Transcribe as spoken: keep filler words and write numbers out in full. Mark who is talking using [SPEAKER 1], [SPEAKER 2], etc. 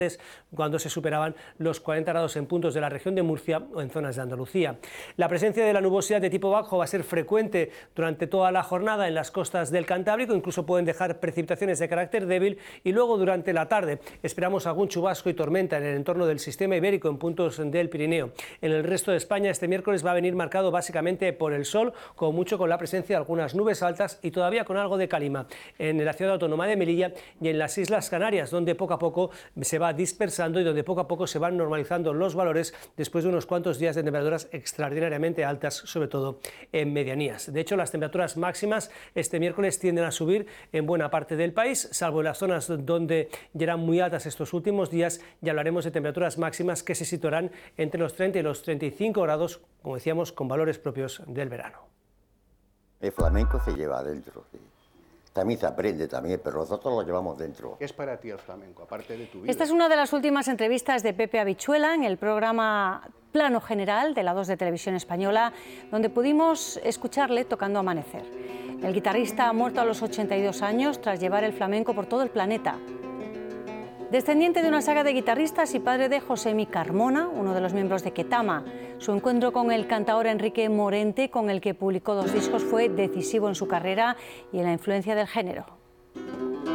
[SPEAKER 1] cuando se superaban los cuarenta grados en puntos de la región de Murcia o en zonas de Andalucía. La presencia de la nubosidad de tipo bajo va a ser frecuente durante toda la jornada en las costas del Cantábrico, incluso pueden dejar precipitaciones de carácter débil, y luego durante la tarde esperamos algún chubasco y tormenta en el entorno del sistema ibérico en puntos del Pirineo. En el resto de España este miércoles va a venir marcado básicamente por el sol, como mucho con la presencia de algunas nubes altas y todavía con algo de calima en la ciudad autónoma de Melilla y en las Islas Canarias, donde poco a poco se va dispersando y donde poco a poco se van normalizando los valores después de unos cuantos días de temperaturas extraordinariamente altas, sobre todo en medianías. De hecho, las temperaturas máximas este miércoles tienden a subir en buena parte del país, salvo en las zonas donde ya eran muy altas estos últimos días. Ya hablaremos de temperaturas máximas que se situarán entre los treinta y los treinta y cinco grados, como decíamos, con valores propios del verano.
[SPEAKER 2] El flamenco se lleva adentro, sí. También se aprende también, pero nosotros lo llevamos dentro.
[SPEAKER 3] ¿Qué es para ti el flamenco, aparte de tu vida?
[SPEAKER 4] Esta es una de las últimas entrevistas de Pepe Habichuela en el programa Plano General de la dos de Televisión Española, donde pudimos escucharle tocando Amanecer. El guitarrista ha muerto a los ochenta y dos años tras llevar el flamenco por todo el planeta. Descendiente de una saga de guitarristas y padre de Josemi Carmona, uno de los miembros de Ketama. Su encuentro con el cantaor Enrique Morente, con el que publicó dos discos, fue decisivo en su carrera y en la influencia del género.